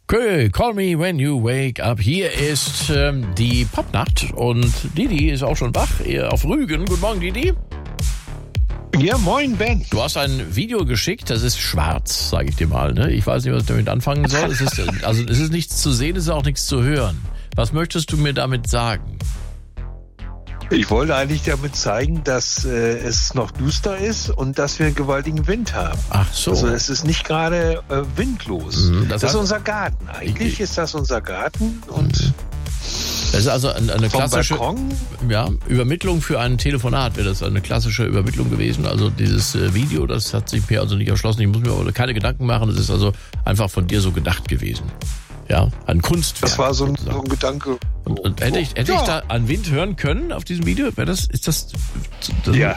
Okay, call me when you wake up. Hier ist die Popnacht und Didi ist auch schon wach auf Rügen. Guten Morgen, Didi. Ja, moin, Ben. Du hast ein Video geschickt, das ist schwarz, sage ich dir mal. Ne? Ich weiß nicht, was ich damit anfangen soll. Es ist nichts zu sehen, es ist auch nichts zu hören. Was möchtest du mir damit sagen? Ich wollte eigentlich damit zeigen, dass es noch duster ist und dass wir einen gewaltigen Wind haben. Ach so. Also es ist nicht gerade windlos. Das ist unser Garten. Eigentlich ist das unser Garten und das ist also eine klassische Übermittlung für ein Telefonat. Wäre das eine klassische Übermittlung gewesen? Also dieses Video, das hat sich mir also nicht erschlossen. Ich muss mir aber keine Gedanken machen. Das ist also einfach von dir so gedacht gewesen. Ja, ein Kunstwerk. Das war so ein Gedanke. Und hätte ich da an Wind hören können auf diesem Video? Ist das ja.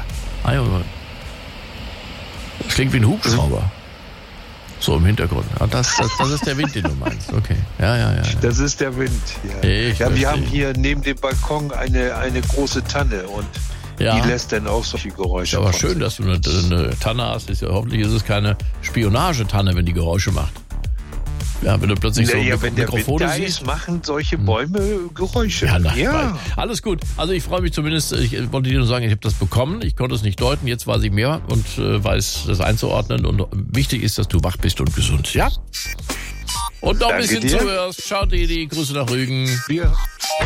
Das klingt wie ein Hubschrauber. So im Hintergrund. Das ist der Wind, den du meinst. Okay. Ja. Das ist der Wind. Ja, wir haben hier neben dem Balkon eine große Tanne und die lässt dann auch solche Geräusche. Aber schön, dass du eine Tanne hast. Hoffentlich ist es keine Spionagetanne, wenn die Geräusche macht. Ja, wenn du plötzlich so Mikrofone siehst, machen solche Bäume Geräusche. Ja. Alles gut. Also ich freue mich zumindest, ich wollte dir nur sagen, ich habe das bekommen. Ich konnte es nicht deuten, jetzt weiß ich mehr und weiß das einzuordnen. Und wichtig ist, dass du wach bist und gesund. Ja? Und noch ein bisschen zuhörst. Ciao, Didi. Grüße nach Rügen. Ja.